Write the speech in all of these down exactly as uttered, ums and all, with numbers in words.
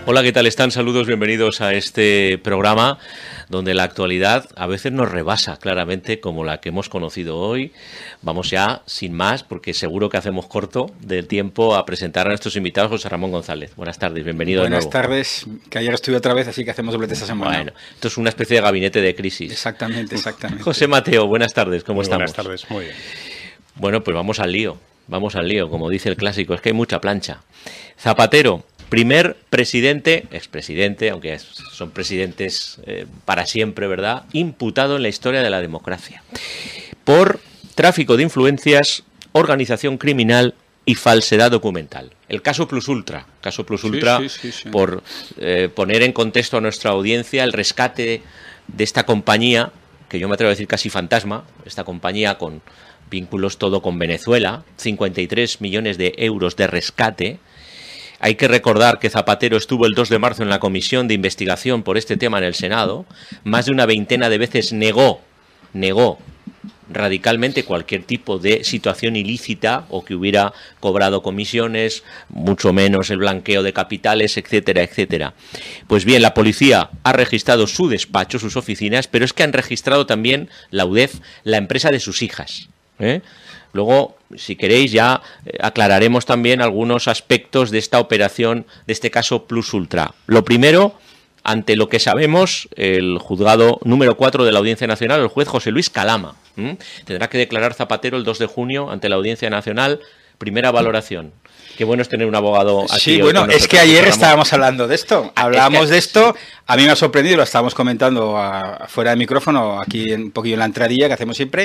Hola, ¿qué tal están? Saludos, bienvenidos a este programa donde la actualidad a veces nos rebasa claramente como la que hemos conocido hoy. Vamos ya, sin más, porque seguro que hacemos corto del tiempo, a presentar a nuestros invitados. José Ramón González, buenas tardes, bienvenido Buenas de nuevo. Buenas tardes, que ayer estuve otra vez, así que hacemos doblete esta semana. Bueno, esto es una especie de gabinete de crisis. Exactamente, exactamente. José Mateo, buenas tardes, ¿cómo Muy estamos? Buenas tardes, muy bien. Bueno, pues vamos al lío, vamos al lío, como dice el clásico, es que hay mucha plancha. Zapatero, primer presidente, expresidente, aunque son presidentes eh, para siempre, ¿verdad?, imputado en la historia de la democracia por tráfico de influencias, organización criminal y falsedad documental. El caso Plus Ultra, caso Plus Ultra, sí, sí, sí, sí. por eh, poner en contexto a nuestra audiencia el rescate de, de esta compañía, que yo me atrevo a decir casi fantasma, esta compañía con vínculos todo con Venezuela, cincuenta y tres millones de euros de rescate. Hay que recordar que Zapatero estuvo el dos de marzo en la comisión de investigación por este tema en el Senado. Más de una veintena de veces negó, negó radicalmente cualquier tipo de situación ilícita o que hubiera cobrado comisiones, mucho menos el blanqueo de capitales, etcétera, etcétera. Pues bien, la policía ha registrado su despacho, sus oficinas, pero es que han registrado también la U D E F, la empresa de sus hijas, ¿eh? Luego, si queréis, ya aclararemos también algunos aspectos de esta operación, de este caso Plus Ultra. Lo primero, ante lo que sabemos, el juzgado número cuatro de la Audiencia Nacional, el juez José Luis Calama, ¿m? tendrá que declarar Zapatero el dos de junio ante la Audiencia Nacional. Primera valoración. Qué bueno es tener un abogado aquí. Sí, bueno, es que ayer estábamos hablando de esto. Hablábamos de esto. A mí me ha sorprendido, lo estábamos comentando a, fuera de micrófono, aquí un poquillo en la entradilla que hacemos siempre.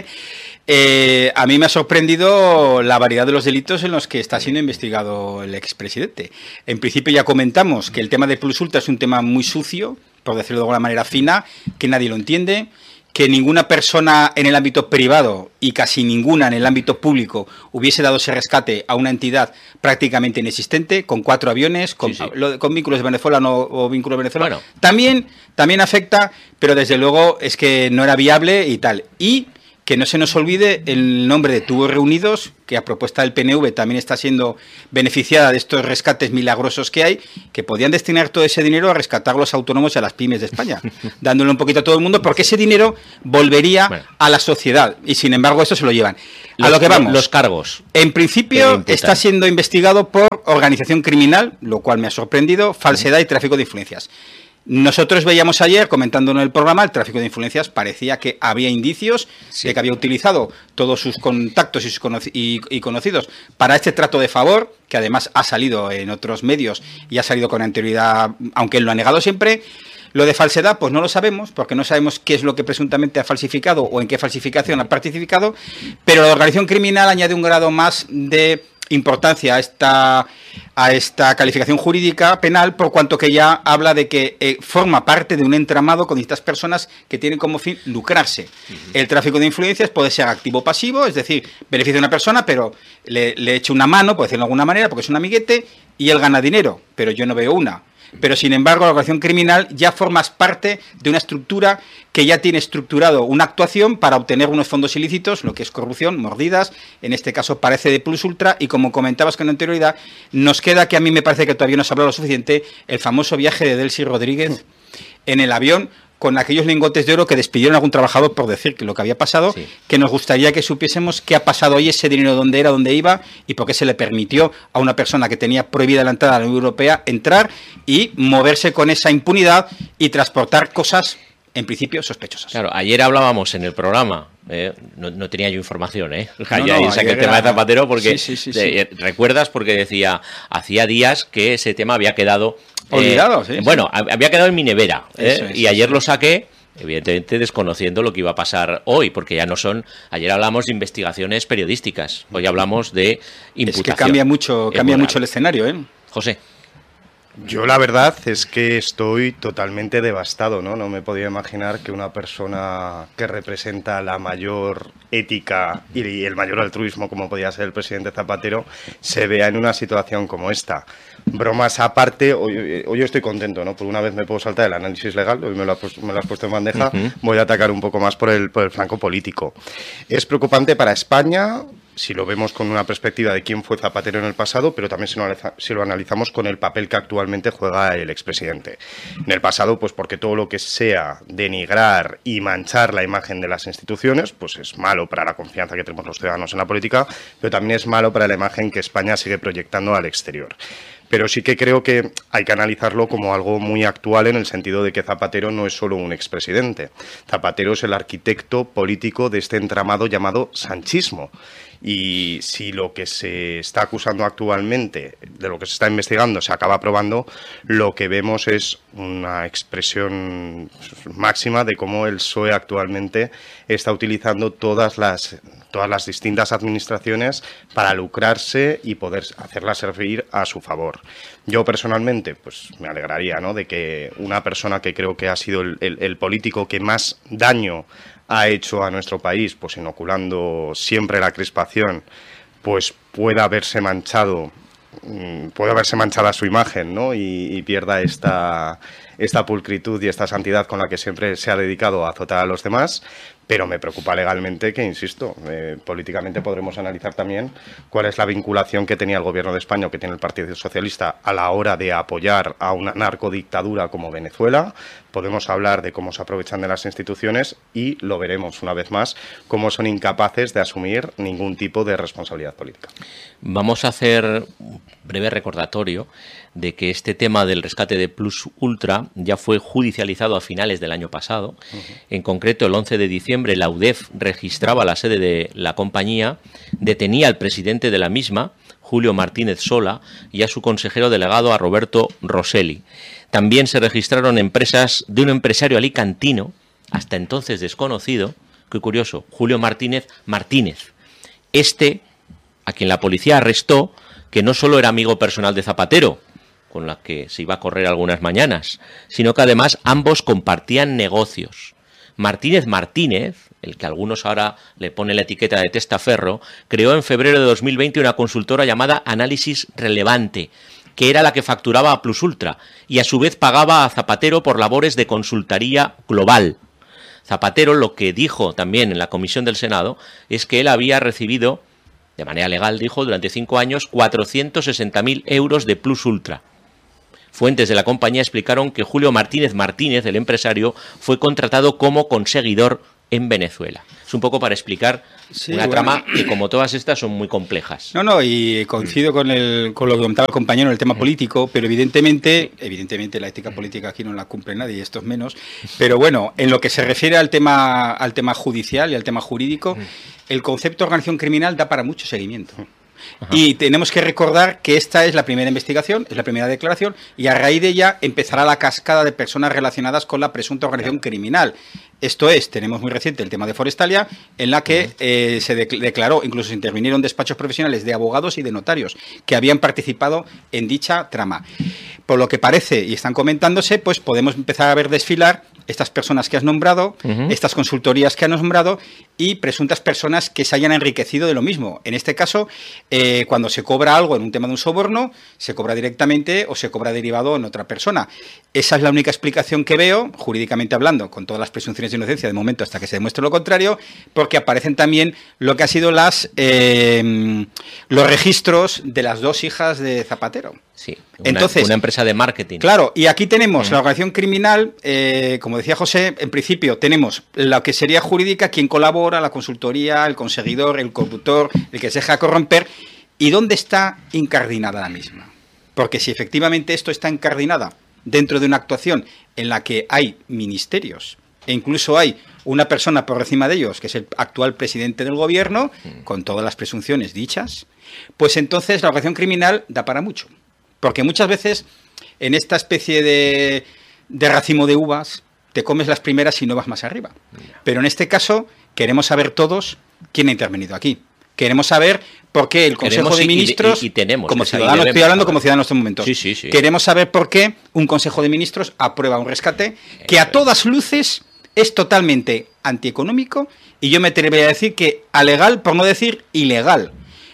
Eh, a mí me ha sorprendido la variedad de los delitos en los que está siendo investigado el expresidente. En principio ya comentamos que el tema de Plus Ultra es un tema muy sucio, por decirlo de alguna manera fina, que nadie lo entiende, que ninguna persona en el ámbito privado y casi ninguna en el ámbito público hubiese dado ese rescate a una entidad prácticamente inexistente, con cuatro aviones, con, sí, sí. Lo, con vínculos de Venezuela no, o vínculos de Venezuela. Bueno. También, también afecta, pero desde luego es que no era viable y tal. Y que no se nos olvide el nombre de Tubos Reunidos, que a propuesta del P N V también está siendo beneficiada de estos rescates milagrosos que hay, que podían destinar todo ese dinero a rescatar a los autónomos y a las pymes de España, dándole un poquito a todo el mundo, porque ese dinero volvería bueno. a la sociedad, y sin embargo eso se lo llevan. Los, a lo que vamos. Los cargos. En principio está siendo investigado por organización criminal, lo cual me ha sorprendido, falsedad y tráfico de influencias. Nosotros veíamos ayer, comentando en el programa, el tráfico de influencias, parecía que había indicios sí. de que había utilizado todos sus contactos y, sus conoc y, y conocidos para este trato de favor, que además ha salido en otros medios y ha salido con anterioridad, aunque él lo ha negado siempre. Lo de falsedad, pues no lo sabemos, porque no sabemos qué es lo que presuntamente ha falsificado o en qué falsificación ha participado, pero la organización criminal añade un grado más de importancia a esta, a esta calificación jurídica penal, por cuanto que ya habla de que eh, forma parte de un entramado con distintas personas que tienen como fin lucrarse. Uh-huh. El tráfico de influencias puede ser activo o pasivo, es decir, beneficia a una persona, pero le, le echa una mano, por decirlo de alguna manera, porque es un amiguete, y él gana dinero, pero yo no veo una. Pero, sin embargo, la organización criminal ya formas parte de una estructura que ya tiene estructurado una actuación para obtener unos fondos ilícitos, lo que es corrupción, mordidas, en este caso parece de Plus Ultra, y como comentabas con anterioridad, nos queda, que a mí me parece que todavía no se ha hablado lo suficiente, el famoso viaje de Delcy Rodríguez en el avión, con aquellos lingotes de oro que despidieron a algún trabajador por decir que lo que había pasado, sí. que nos gustaría que supiésemos qué ha pasado hoy, ese dinero, dónde era, dónde iba y por qué se le permitió a una persona que tenía prohibida la entrada a la Unión Europea entrar y moverse con esa impunidad y transportar cosas, en principio, sospechosas. Claro, ayer hablábamos en el programa, eh, no, no tenía yo información, ¿eh? No, no, yo saqué el tema era... de Zapatero porque, sí, sí, sí, eh, sí. ¿recuerdas? Porque decía, hacía días que ese tema había quedado... Olvidado, eh, sí. Bueno, sí. había quedado en mi nevera, ¿eh? Es, y ayer sí. lo saqué, evidentemente desconociendo lo que iba a pasar hoy, porque ya no son... Ayer hablamos de investigaciones periodísticas, hoy hablamos de imputación. Es que cambia mucho, cambia mucho el escenario, ¿eh? José. Yo la verdad es que estoy totalmente devastado, ¿no? No me podía imaginar que una persona que representa la mayor ética y el mayor altruismo, como podía ser el presidente Zapatero, se vea en una situación como esta. Bromas aparte, hoy, hoy estoy contento, ¿no? Por una vez me puedo saltar el análisis legal, hoy me lo has puesto, me lo has puesto en bandeja, uh-huh. Voy a atacar un poco más por el, por el flanco político. Es preocupante para España, si lo vemos con una perspectiva de quién fue Zapatero en el pasado, pero también si lo, si lo analizamos con el papel que actualmente juega el expresidente. En el pasado, pues porque todo lo que sea denigrar y manchar la imagen de las instituciones, pues es malo para la confianza que tenemos los ciudadanos en la política, pero también es malo para la imagen que España sigue proyectando al exterior. Pero sí que creo que hay que analizarlo como algo muy actual en el sentido de que Zapatero no es solo un expresidente. Zapatero es el arquitecto político de este entramado llamado sanchismo. Y si lo que se está acusando actualmente, de lo que se está investigando, se acaba probando, lo que vemos es una expresión máxima de cómo el P S O E actualmente está utilizando todas las, todas las distintas administraciones para lucrarse y poder hacerlas servir a su favor. Yo personalmente, pues me alegraría, ¿no?, de que una persona que creo que ha sido el, el, el político que más daño ha hecho a nuestro país, pues inoculando siempre la crispación, pues pueda verse manchado, pueda verse manchada su imagen, ¿no?, y, y pierda esta, esta pulcritud y esta santidad con la que siempre se ha dedicado a azotar a los demás. Pero me preocupa legalmente que, insisto, eh, políticamente podremos analizar también cuál es la vinculación que tenía el Gobierno de España o que tiene el Partido Socialista a la hora de apoyar a una narcodictadura como Venezuela. Podemos hablar de cómo se aprovechan de las instituciones y lo veremos una vez más, cómo son incapaces de asumir ningún tipo de responsabilidad política. Vamos a hacer un breve recordatorio de que este tema del rescate de Plus Ultra ya fue judicializado a finales del año pasado. Uh-huh. En concreto, el once de diciembre, la U D E F registraba la sede de la compañía, detenía al presidente de la misma, Julio Martínez Sola, y a su consejero delegado, a Roberto Rosselli. También se registraron empresas de un empresario alicantino, hasta entonces desconocido, qué curioso, Julio Martínez Martínez. Este, a quien la policía arrestó, que no solo era amigo personal de Zapatero, con la que se iba a correr algunas mañanas, sino que además ambos compartían negocios. Martínez Martínez, el que algunos ahora le ponen la etiqueta de testaferro, creó en febrero de dos mil veinte una consultora llamada Análisis Relevante, que era la que facturaba a Plus Ultra y a su vez pagaba a Zapatero por labores de consultoría global. Zapatero lo que dijo también en la comisión del Senado es que él había recibido, de manera legal, dijo, durante cinco años, cuatrocientos sesenta mil euros de Plus Ultra. Fuentes de la compañía explicaron que Julio Martínez Martínez, el empresario, fue contratado como conseguidor en Venezuela. Es un poco para explicar sí, una bueno. trama que, como todas estas, son muy complejas. No, no, y coincido con, el, con lo que comentaba el compañero en el tema político, pero evidentemente, evidentemente la ética política aquí no la cumple nadie, y esto es menos. Pero bueno, en lo que se refiere al tema, al tema judicial y al tema jurídico, el concepto de organización criminal da para mucho seguimiento. Ajá. Y tenemos que recordar que esta es la primera investigación, es la primera declaración, y a raíz de ella empezará la cascada de personas relacionadas con la presunta organización criminal. Esto es, tenemos muy reciente el tema de Forestalia, en la que eh, se de declaró, incluso se intervinieron despachos profesionales de abogados y de notarios que habían participado en dicha trama. Por lo que parece, y están comentándose, pues podemos empezar a ver desfilar estas personas que has nombrado, uh-huh. estas consultorías que has nombrado y presuntas personas que se hayan enriquecido de lo mismo. En este caso, eh, cuando se cobra algo en un tema de un soborno, se cobra directamente o se cobra derivado en otra persona. Esa es la única explicación que veo, jurídicamente hablando, con todas las presunciones de inocencia de momento hasta que se demuestre lo contrario, porque aparecen también lo que ha sido las eh, los registros de las dos hijas de Zapatero. Sí, una, Entonces, una empresa de marketing. Claro, y aquí tenemos mm. la organización criminal, eh, como decía José, en principio tenemos lo que sería jurídica, quien colabora, la consultoría, el conseguidor, el corruptor, el que se deja corromper, y dónde está incardinada la misma. Porque si efectivamente esto está incardinada dentro de una actuación en la que hay ministerios, e incluso hay una persona por encima de ellos, que es el actual presidente del gobierno, mm. con todas las presunciones dichas, pues entonces la organización criminal da para mucho. Porque muchas veces en esta especie de, de racimo de uvas te comes las primeras y no vas más arriba. Pero en este caso queremos saber todos quién ha intervenido aquí. Queremos saber por qué el Consejo queremos de Ministros, y, y, y tenemos, como ciudadano, estoy hablando como ciudadano en estos momentos, sí, sí, sí. queremos saber por qué un Consejo de Ministros aprueba un rescate que a todas luces es totalmente antieconómico y yo me atrevería a decir que alegal, por no decir ilegal.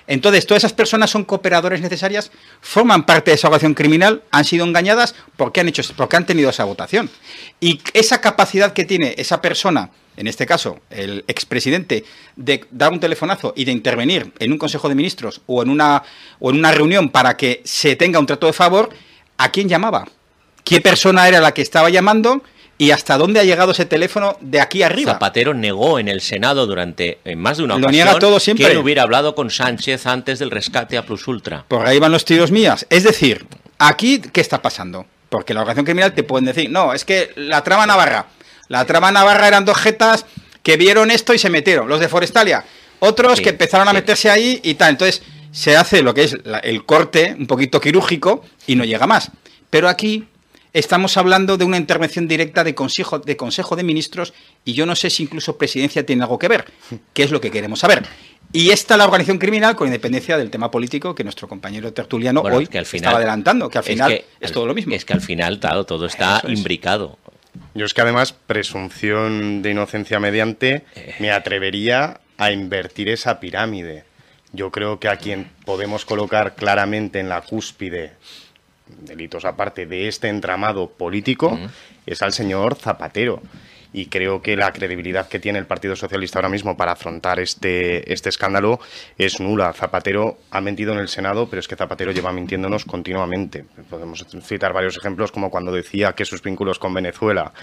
Entonces, todas esas personas son cooperadores necesarias, forman parte de esa organización criminal, han sido engañadas porque han, hecho, porque han tenido esa votación. Y esa capacidad que tiene esa persona, en este caso, el expresidente, de dar un telefonazo y de intervenir en un Consejo de Ministros o en una, o en una reunión para que se tenga un trato de favor, ¿a quién llamaba? ¿Qué persona era la que estaba llamando? ¿Y hasta dónde ha llegado ese teléfono de aquí arriba? Zapatero negó en el Senado durante en más de una Lo ocasión niega todo siempre. que él hubiera hablado con Sánchez antes del rescate a Plus Ultra. Por ahí van los tiros mías. Es decir, aquí, ¿qué está pasando? Porque la organización criminal te pueden decir, no, es que la trama Navarra, la trama Navarra eran dos jetas que vieron esto y se metieron. Los de Forestalia, otros sí, que empezaron a sí. meterse ahí y tal. Entonces, se hace lo que es la, el corte un poquito quirúrgico y no llega más. Pero aquí estamos hablando de una intervención directa de consejo, de Consejo de Ministros y yo no sé si incluso Presidencia tiene algo que ver, que es lo que queremos saber. Y esta la organización criminal, con independencia del tema político que nuestro compañero tertuliano bueno, hoy que al final, estaba adelantando, que al final es, que, es todo lo mismo. Es que al final, claro, todo está Eso imbricado. Yo es que además, presunción de inocencia mediante, me atrevería a invertir esa pirámide. Yo creo que a quien podemos colocar claramente en la cúspide, delitos aparte, de este entramado político, uh-huh. es al señor Zapatero. Y creo que la credibilidad que tiene el Partido Socialista ahora mismo para afrontar este, este escándalo es nula. Zapatero ha mentido en el Senado, pero es que Zapatero lleva mintiéndonos continuamente. Podemos citar varios ejemplos, como cuando decía que sus vínculos con Venezuela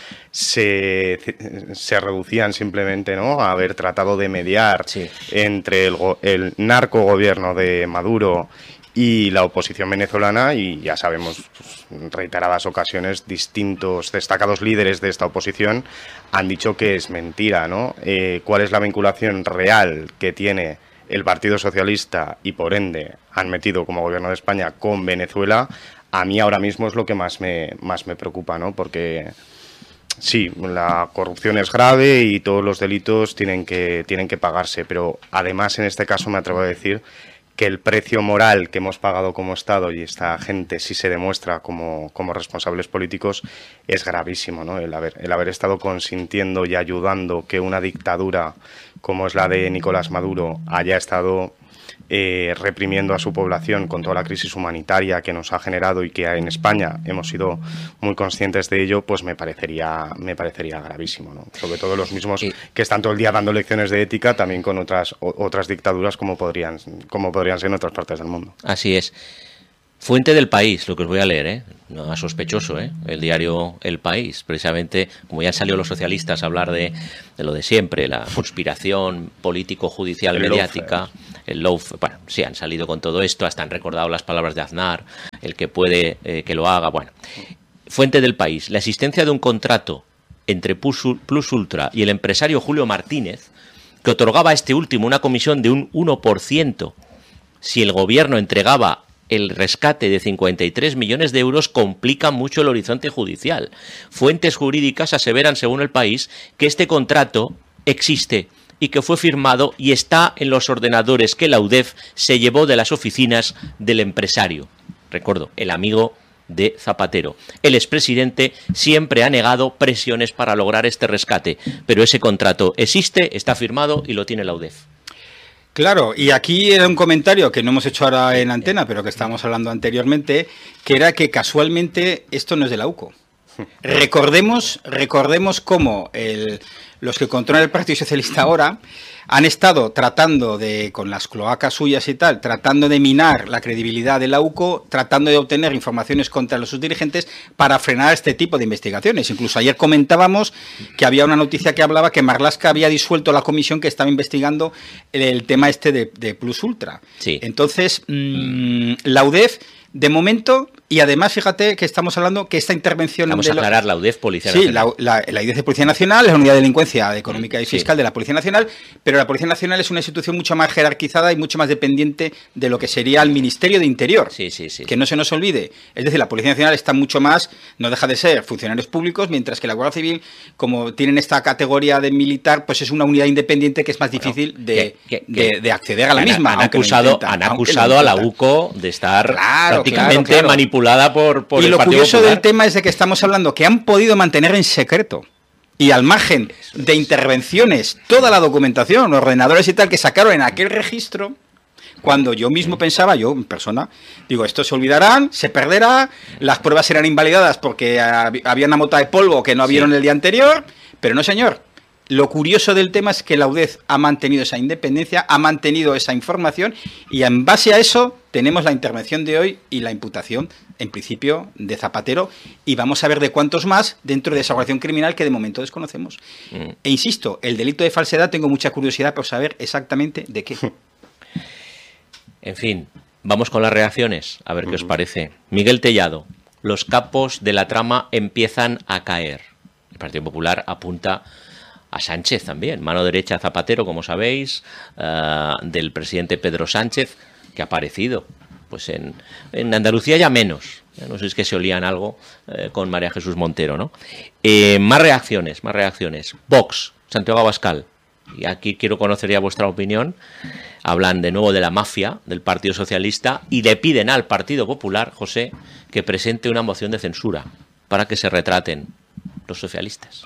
se, se reducían simplemente, ¿no?, a haber tratado de mediar sí. entre el, el narcogobierno de Maduro y la oposición venezolana, y ya sabemos, pues, reiteradas ocasiones, distintos destacados líderes de esta oposición han dicho que es mentira, ¿no? Eh, ¿Cuál es la vinculación real que tiene el Partido Socialista y, por ende, han metido como gobierno de España con Venezuela? A mí ahora mismo es lo que más me, más me preocupa, ¿no? Porque sí, la corrupción es grave y todos los delitos tienen que, tienen que pagarse, pero además en este caso me atrevo a decir que el precio moral que hemos pagado como Estado, y esta gente sí se demuestra como, como responsables políticos, es gravísimo, ¿no? El haber, el haber estado consintiendo y ayudando que una dictadura como es la de Nicolás Maduro haya estado eh, reprimiendo a su población con toda la crisis humanitaria que nos ha generado y que en España hemos sido muy conscientes de ello, pues me parecería, me parecería gravísimo, ¿no? Sobre todo los mismos sí. que están todo el día dando lecciones de ética también con otras, otras dictaduras como podrían, como podrían ser en otras partes del mundo. Así es. Fuente del País, lo que os voy a leer, ¿eh? No es sospechoso, ¿eh? El diario El País, precisamente, como ya han salido los socialistas a hablar de, de lo de siempre, la conspiración político-judicial el mediática, lawfare. el lawfare, bueno, sí, han salido con todo esto, hasta han recordado las palabras de Aznar, el que puede eh, que lo haga, bueno. Fuente del País, la existencia de un contrato entre Plus Ultra y el empresario Julio Martínez, que otorgaba a este último una comisión de un uno por ciento si el gobierno entregaba el rescate de cincuenta y tres millones de euros, complica mucho el horizonte judicial. Fuentes jurídicas aseveran, según El País, que este contrato existe y que fue firmado y está en los ordenadores que la U D E F se llevó de las oficinas del empresario. Recuerdo, el amigo de Zapatero. El expresidente siempre ha negado presiones para lograr este rescate, pero ese contrato existe, está firmado y lo tiene la U D E F. Claro, y aquí era un comentario que no hemos hecho ahora en antena, pero que estábamos hablando anteriormente, que era que casualmente esto no es de la U C O. Recordemos, recordemos cómo el, los que controlan el Partido Socialista ahora han estado tratando de, con las cloacas suyas y tal, tratando de minar la credibilidad de la U C O, tratando de obtener informaciones contra los sus dirigentes para frenar este tipo de investigaciones. Incluso ayer comentábamos que había una noticia que hablaba que Marlaska había disuelto la comisión que estaba investigando el, el tema este de, de Plus Ultra. Sí. Entonces, mmm, la U D E F, de momento, y además, fíjate que estamos hablando que esta intervención... Vamos a aclarar, la U D E F, Policía sí, Nacional. Sí, la, la, la U D E F de Policía Nacional es la Unidad de Delincuencia Económica y Fiscal sí. de la Policía Nacional, pero la Policía Nacional es una institución mucho más jerarquizada y mucho más dependiente de lo que sería el Ministerio de Interior. Sí, sí, sí. Que no se nos olvide. Es decir, la Policía Nacional está mucho más, no deja de ser funcionarios públicos, mientras que la Guardia Civil, como tienen esta categoría de militar, pues es una unidad independiente que es más difícil bueno, de, que, que, de, de acceder a la han, misma. Han acusado, intentan, han acusado a la U C O de estar claro, prácticamente claro, claro. manipulada por, por y el lo Partido curioso Popular. del tema es de que estamos hablando que han podido mantener en secreto y al margen de intervenciones toda la documentación, ordenadores y tal que sacaron en aquel registro, cuando yo mismo pensaba, yo en persona, digo, estos se olvidarán, se perderá, las pruebas serán invalidadas porque había una mota de polvo que no vieron sí. el día anterior, pero no, señor. Lo curioso del tema es que la U D E C ha mantenido esa independencia, ha mantenido esa información y en base a eso tenemos la intervención de hoy y la imputación, en principio, de Zapatero y vamos a ver de cuántos más dentro de esa organización criminal que de momento desconocemos. Mm. E insisto, el delito de falsedad tengo mucha curiosidad por saber exactamente de qué. En fin, vamos con las reacciones, a ver qué os parece. Miguel Tellado, los capos de la trama empiezan a caer. El Partido Popular apunta a Sánchez también, mano derecha Zapatero, como sabéis, uh, del presidente Pedro Sánchez, que ha aparecido. Pues en, en Andalucía ya menos, ya no sé si es que se olían algo eh, con María Jesús Montero, ¿no? Eh, más reacciones, más reacciones. Vox, Santiago Abascal, y aquí quiero conocer ya vuestra opinión. Hablan de nuevo de la mafia del Partido Socialista y le piden al Partido Popular, José, que presente una moción de censura para que se retraten los socialistas.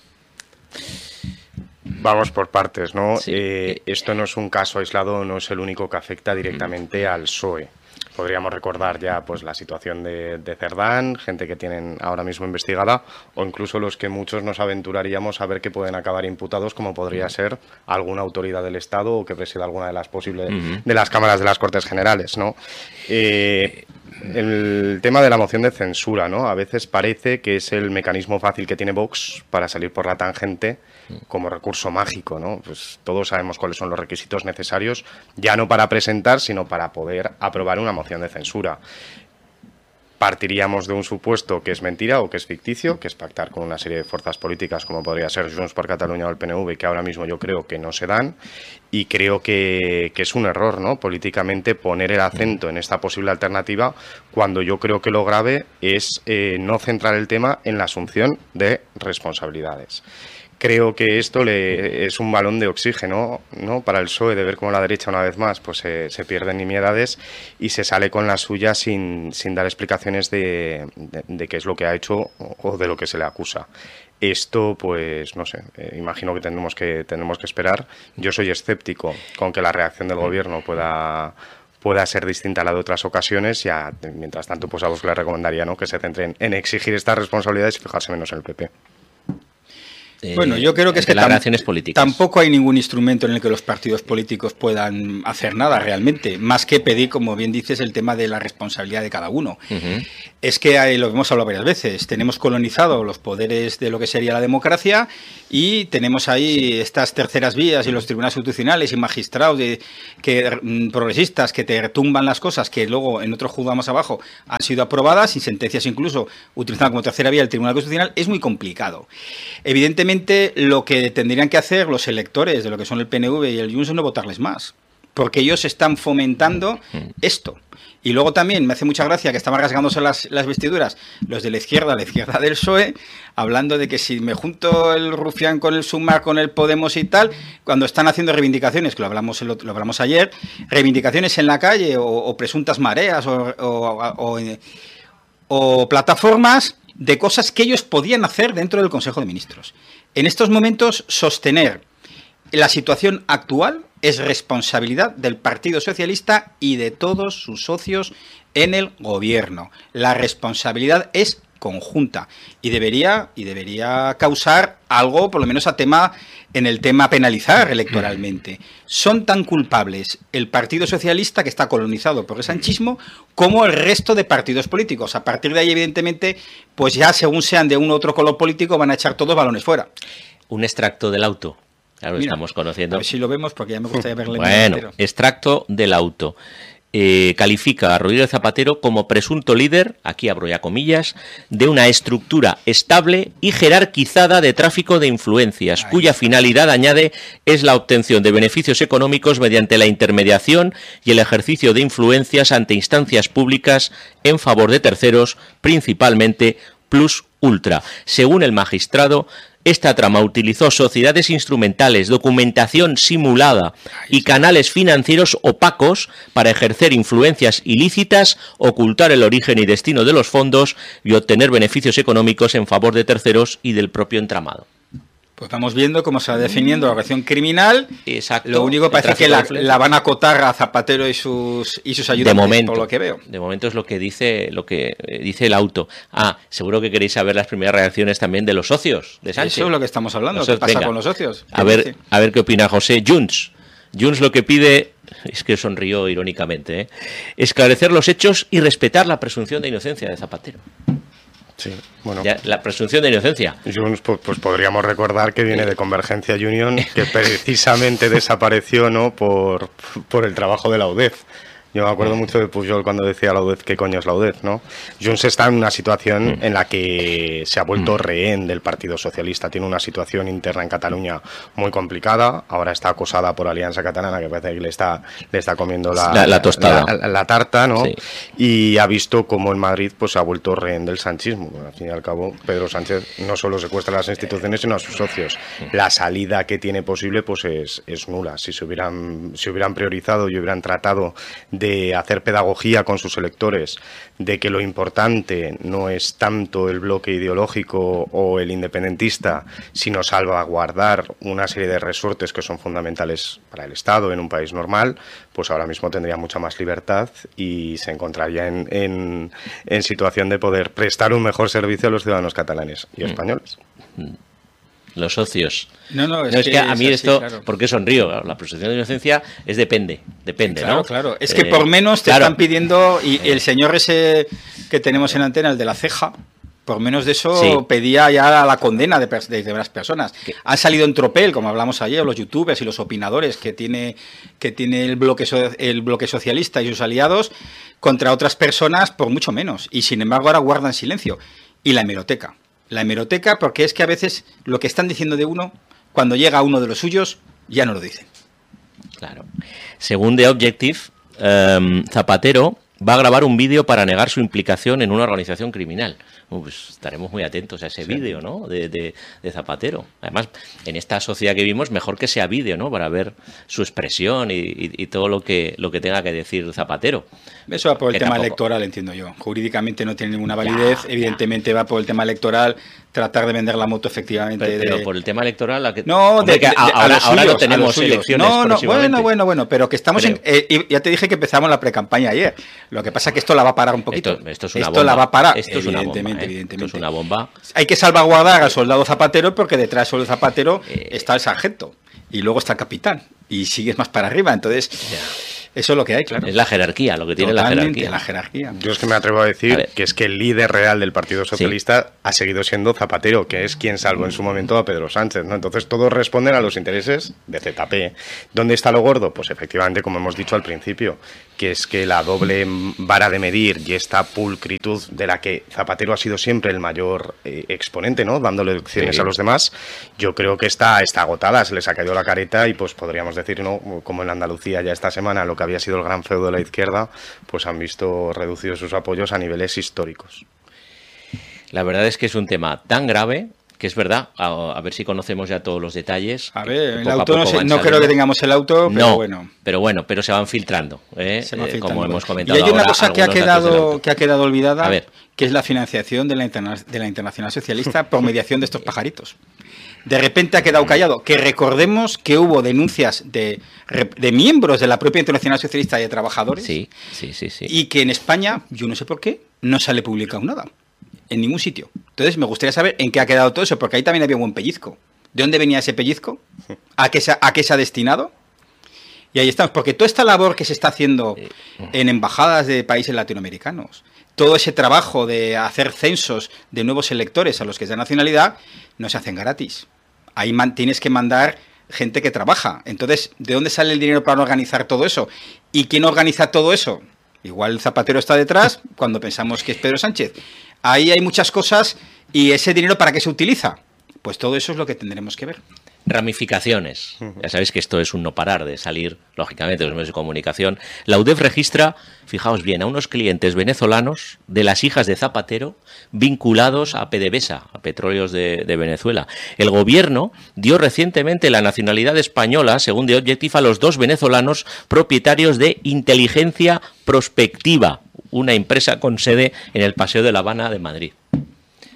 Vamos por partes, ¿no? Sí. Eh, esto no es un caso aislado, no es el único que afecta directamente mm. al P S O E. Podríamos recordar ya pues la situación de, de Cerdán, gente que tienen ahora mismo investigada, o incluso los que muchos nos aventuraríamos a ver que pueden acabar imputados, como podría ser alguna autoridad del Estado o que presida alguna de las posibles mm-hmm. de las cámaras de las Cortes Generales, ¿no? Eh, el tema de la moción de censura, ¿no? A veces parece que es el mecanismo fácil que tiene Vox para salir por la tangente como recurso mágico, ¿no? Pues todos sabemos cuáles son los requisitos necesarios, ya no para presentar, sino para poder aprobar una moción de censura. Partiríamos de un supuesto que es mentira o que es ficticio, que es pactar con una serie de fuerzas políticas como podría ser Junts per Catalunya o el P N V, que ahora mismo yo creo que no se dan, y creo que, que es un error, ¿no? Políticamente poner el acento en esta posible alternativa, cuando yo creo que lo grave es eh, no centrar el tema en la asunción de responsabilidades. Creo que esto le, es un balón de oxígeno, ¿no? Para el P S O E, de ver cómo la derecha una vez más pues se, se pierden nimiedades y se sale con la suya sin, sin dar explicaciones de, de, de qué es lo que ha hecho o, o de lo que se le acusa. Esto, pues, no sé, eh, imagino que tendremos que tendremos que esperar. Yo soy escéptico con que la reacción del gobierno pueda... pueda ser distinta a la de otras ocasiones y a, mientras tanto pues a vos le recomendaría, ¿no? Que se centren en exigir estas responsabilidades y fijarse menos en el P P. Eh, bueno, yo creo que es que las relaciones políticas. Tampoco hay ningún instrumento en el que los partidos políticos puedan hacer nada realmente, más que pedir, como bien dices, el tema de la responsabilidad de cada uno. Uh-huh. Es que hay, lo hemos hablado varias veces, tenemos colonizado los poderes de lo que sería la democracia y tenemos ahí estas terceras vías y los tribunales constitucionales y magistrados de, que, progresistas que te retumban las cosas que luego en otros juzgados más abajo han sido aprobadas y sentencias incluso utilizadas como tercera vía del Tribunal Constitucional. Es muy complicado. Evidentemente, lo que tendrían que hacer los electores de lo que son el P N V y el Junts es no votarles más, porque ellos están fomentando esto. Y luego también me hace mucha gracia que estaban rasgándose las, las vestiduras los de la izquierda, la izquierda del P S O E, hablando de que si me junto el Rufián con el Sumar, con el Podemos y tal, cuando están haciendo reivindicaciones, que lo hablamos, lo, lo hablamos ayer, reivindicaciones en la calle o, o presuntas mareas o, o, o, o plataformas de cosas que ellos podían hacer dentro del Consejo de Ministros. En estos momentos, sostener la situación actual es responsabilidad del Partido Socialista y de todos sus socios en el gobierno. La responsabilidad es conjunta y debería y debería causar algo, por lo menos a tema en el tema penalizar electoralmente. Son tan culpables el Partido Socialista, que está colonizado por el sanchismo, como el resto de partidos políticos. A partir de ahí, evidentemente, pues ya según sean de un u otro color político, van a echar todos balones fuera. Un extracto del auto. Claro, Mira, estamos conociendo. A ver si lo vemos, porque ya me gustaría verle. Bueno, extracto del auto. Eh, califica a Rodríguez Zapatero como presunto líder, aquí abro ya comillas, de una estructura estable y jerarquizada de tráfico de influencias, Ay. cuya finalidad, añade, es la obtención de beneficios económicos mediante la intermediación y el ejercicio de influencias ante instancias públicas en favor de terceros, principalmente plus ultra. Según el magistrado, esta trama utilizó sociedades instrumentales, documentación simulada y canales financieros opacos para ejercer influencias ilícitas, ocultar el origen y destino de los fondos y obtener beneficios económicos en favor de terceros y del propio entramado. Pues vamos viendo cómo se va definiendo la organización criminal. Exacto. Lo único parece que la, la van a acotar a Zapatero y sus y sus ayudantes, de momento, por lo que veo. De momento es lo que dice lo que dice el auto. Ah, seguro que queréis saber las primeras reacciones también de los socios de Sánchez. Eso es lo que estamos hablando. ¿Qué pasa venga, con los socios? A ver, a ver qué opina José. Junts. Junts lo que pide, es que sonrió irónicamente, ¿eh? esclarecer los hechos y respetar la presunción de inocencia de Zapatero. Sí, bueno. Ya, la presunción de inocencia. Junts, pues, pues podríamos recordar que viene de Convergencia y Unión, que precisamente desapareció, ¿no?, por, por el trabajo de la U D E F. Yo me acuerdo mucho de Pujol cuando decía la U D E F, ¿qué coño es la U D E F?, ¿no? Junts está en una situación en la que se ha vuelto rehén del Partido Socialista. Tiene una situación interna en Cataluña muy complicada. Ahora está acosada por Alianza Catalana, que parece que le está, le está comiendo la, la, la tostada. La, la, la tarta, ¿no? Sí. Y ha visto cómo en Madrid pues se ha vuelto rehén del sanchismo. Bueno, al fin y al cabo, Pedro Sánchez no solo secuestra las instituciones, sino a sus socios. La salida que tiene posible pues es, es nula. Si se hubieran, si hubieran priorizado y hubieran tratado de hacer pedagogía con sus electores, de que lo importante no es tanto el bloque ideológico o el independentista, sino salvaguardar una serie de resortes que son fundamentales para el Estado en un país normal, pues ahora mismo tendría mucha más libertad y se encontraría en, en, en situación de poder prestar un mejor servicio a los ciudadanos catalanes y españoles. Los socios. No, no, es, no, es que, que a mí así, esto, claro. ¿por qué sonrío? La presunción de inocencia es depende, depende, claro, ¿no? Claro, es eh, que por menos te claro. están pidiendo, y el señor ese que tenemos en antena, el de la ceja, por menos de eso sí. pedía ya la condena de, de, de las personas. ¿Qué? Han salido en tropel, como hablamos ayer, los youtubers y los opinadores que tiene, que tiene el, bloque so, el bloque socialista y sus aliados contra otras personas por mucho menos. Y sin embargo ahora guardan silencio. Y la hemeroteca. La hemeroteca, porque es que a veces lo que están diciendo de uno, cuando llega a uno de los suyos, ya no lo dicen. Claro. Según The Objective, um, Zapatero va a grabar un vídeo para negar su implicación en una organización criminal. Uh, pues estaremos muy atentos a ese sí. vídeo, ¿no? De, de, de Zapatero. Además, en esta sociedad que vivimos, mejor que sea vídeo, ¿no? Para ver su expresión y, y, y todo lo que, lo que tenga que decir Zapatero. Eso va por el que tema tampoco... electoral, entiendo yo. Jurídicamente no tiene ninguna validez. Ya, Evidentemente ya. va por el tema electoral, tratar de vender la moto efectivamente. Pero, pero de... por el tema electoral... La que... No, Hombre, de, que de, de, ahora, a ahora suyos, no tenemos elecciones No, no, próximamente. bueno, bueno, bueno, pero que estamos pero... en... Eh, y ya te dije que empezamos la precampaña ayer. Lo que pasa es que esto la va a parar un poquito. Esto, esto es una esto bomba. la va a parar, esto evidentemente, es una bomba, ¿eh? evidentemente. Esto es una bomba. Hay que salvaguardar al soldado Zapatero porque detrás del soldado Zapatero eh... está el sargento y luego está el capitán y sigues más para arriba. Entonces, ya. eso es lo que hay, claro. Es la jerarquía, lo que tiene Totalmente, la jerarquía. la jerarquía. Yo es que me atrevo a decir a que es que el líder real del Partido Socialista sí. ha seguido siendo Zapatero, que es quien salvó en su momento a Pedro Sánchez, ¿no? Entonces todos responden a los intereses de Z P. ¿Dónde está lo gordo? Pues efectivamente, como hemos dicho al principio, que es que la doble vara de medir y esta pulcritud de la que Zapatero ha sido siempre el mayor eh, exponente, ¿no? Dándole lecciones sí. a los demás, yo creo que está, está agotada, se les ha caído la careta y pues podríamos decir, ¿no? Como en Andalucía ya esta semana lo que había sido el gran feudo de la izquierda, pues han visto reducidos sus apoyos a niveles históricos. La verdad es que es un tema tan grave que es verdad, a, a ver si conocemos ya todos los detalles. A ver, el auto no, sé, no creo que tengamos el auto, pero no, bueno. Pero bueno, pero se van filtrando, ¿eh? Se van filtrando. Eh, como hemos comentado. Y hay una ahora, cosa que ha quedado que ha quedado olvidada, a ver. que es la financiación de la, interna de la Internacional Socialista por mediación de estos pajaritos. De repente ha quedado callado. Que recordemos que hubo denuncias de, de miembros de la propia Internacional Socialista y de trabajadores. Sí, sí, sí, sí. Y que en España, yo no sé por qué, no sale publicado nada. En ningún sitio. Entonces me gustaría saber en qué ha quedado todo eso, porque ahí también había un buen pellizco. ¿De dónde venía ese pellizco? ¿A qué se, a qué se ha destinado? Y ahí estamos, porque toda esta labor que se está haciendo en embajadas de países latinoamericanos, todo ese trabajo de hacer censos de nuevos electores a los que es de nacionalidad, no se hacen gratis. Ahí man, tienes que mandar gente que trabaja. Entonces, ¿de dónde sale el dinero para organizar todo eso? ¿Y quién organiza todo eso? Igual Zapatero está detrás cuando pensamos que es Pedro Sánchez. Ahí hay muchas cosas. ¿Y ese dinero para qué se utiliza? Pues todo eso es lo que tendremos que ver. Ramificaciones. Ya sabéis que esto es un no parar de salir, lógicamente, de los medios de comunicación. La U D E F registra, fijaos bien, a unos clientes venezolanos de las hijas de Zapatero vinculados a PDVSA, a Petróleos de, de Venezuela. El gobierno dio recientemente la nacionalidad española, según The Objective, a los dos venezolanos propietarios de Inteligencia Prospectiva, una empresa con sede en el Paseo de La Habana de Madrid.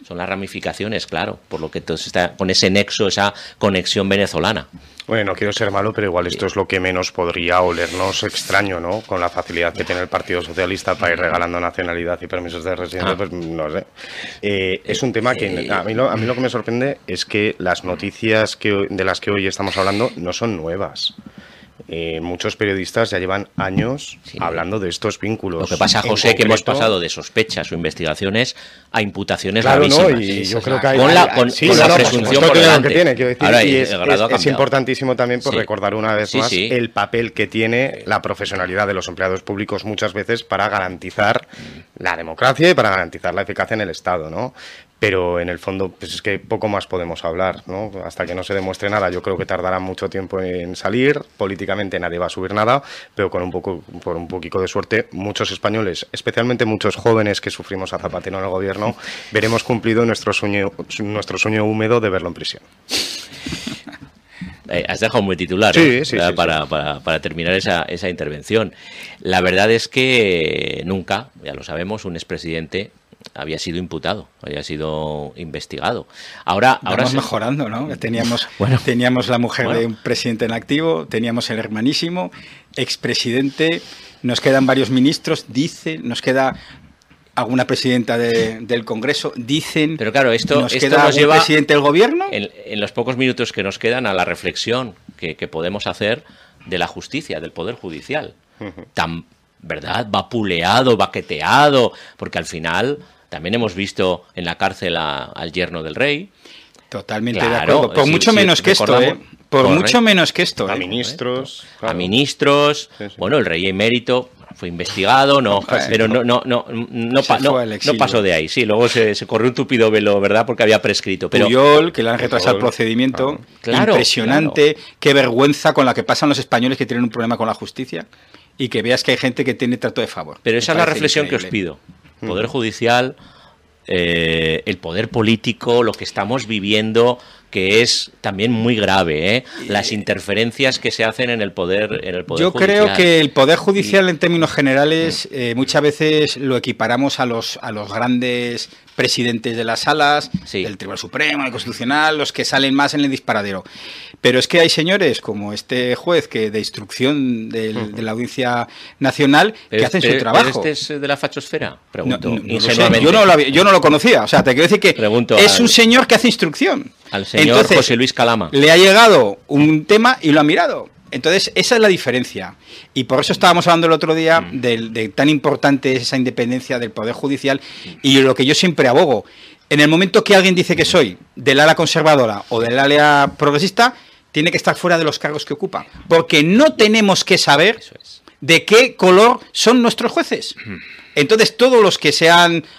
son las ramificaciones, claro, por lo que todo está con ese nexo, esa conexión venezolana. Bueno, no quiero ser malo, pero igual esto es lo que menos podría olernos extraño, ¿no? Con la facilidad que tiene el Partido Socialista para ir regalando nacionalidad y permisos de residencia, ah. pues no sé. Eh, es un tema que a mí, lo, a mí lo que me sorprende es que las noticias que, de las que hoy estamos hablando no son nuevas. Eh, muchos periodistas ya llevan años sí. hablando de estos vínculos. Lo que pasa, José, concreto, que hemos pasado de sospechas o investigaciones a imputaciones claro, gravísimas. ¿no? Y yo creo que hay, con la, con, sí, con no, la presunción por delante. Que tiene, quiero decir, Ahora, y es, es, es importantísimo también por sí. recordar una vez sí, más sí. el papel que tiene la profesionalidad de los empleados públicos muchas veces para garantizar la democracia y para garantizar la eficacia en el Estado, ¿no? Pero en el fondo, pues es que poco más podemos hablar, ¿no? Hasta que no se demuestre nada, yo creo que tardará mucho tiempo en salir. Políticamente nadie va a subir nada, pero con un poco, por un poquito de suerte, muchos españoles, especialmente muchos jóvenes que sufrimos a Zapatero en el gobierno, veremos cumplido nuestro sueño, nuestro sueño húmedo de verlo en prisión. Eh, has dejado un buen titular, sí, ¿no? sí, para, sí, para, sí. Para, para terminar esa, esa intervención. La verdad es que nunca, ya lo sabemos, un expresidente había sido imputado, había sido investigado. Ahora, Vamos ahora se... mejorando, ¿no? Teníamos, bueno, teníamos la mujer bueno. de un presidente en activo, teníamos el hermanísimo, expresidente, nos quedan varios ministros, dice, nos queda alguna presidenta de, del Congreso, dicen. Pero claro, esto nos esto queda nos lleva presidente del gobierno. En, en los pocos minutos que nos quedan a la reflexión que, que podemos hacer de la justicia, del Poder Judicial. Uh-huh. Tan, ¿verdad? Vapuleado, baqueteado, porque al final también hemos visto en la cárcel a, al yerno del rey. Totalmente claro, de acuerdo. Por sí, mucho sí, menos que esto, ¿eh? Por correcto. mucho menos que esto. A ¿eh? ministros. Claro. A ministros. Sí, sí. Bueno, el rey emérito fue investigado, no, bueno, pero no, no, no, no, pa, no, no pasó de ahí. Sí, luego se, se corrió un tupido velo, ¿verdad? Porque había prescrito. Pero Puyol, que le han retrasado el procedimiento. Claro. Impresionante. Claro. Qué vergüenza con la que pasan los españoles que tienen un problema con la justicia. Y que veas que hay gente que tiene trato de favor. Pero esa es la reflexión increíble. que os pido. Poder judicial, eh, el poder político, lo que estamos viviendo, que es también muy grave, ¿eh? Las interferencias que se hacen en el poder, en el poder Yo judicial. creo que el poder judicial, en términos generales, eh, muchas veces lo equiparamos a los a los grandes presidentes de las salas, sí. del Tribunal Supremo, del Constitucional, los que salen más en el disparadero. Pero es que hay señores como este juez que de instrucción del, uh-huh. de la Audiencia Nacional pero, que hacen pero, su trabajo. ¿Pero este es de la fachosfera? Pregunto. No, no, no sé. Yo, no lo había, yo no lo conocía. O sea, te quiero decir que Pregunto es al, un señor que hace instrucción. Al señor Entonces, José Luis Calama. Le ha llegado un tema y lo ha mirado. Entonces, esa es la diferencia. Y por eso estábamos hablando el otro día mm. de, de tan importante es esa independencia del Poder Judicial y lo que yo siempre abogo. En el momento que alguien dice que soy del ala conservadora o del ala progresista, tiene que estar fuera de los cargos que ocupa. Porque no tenemos que saber de qué color son nuestros jueces. Entonces, todos los que sean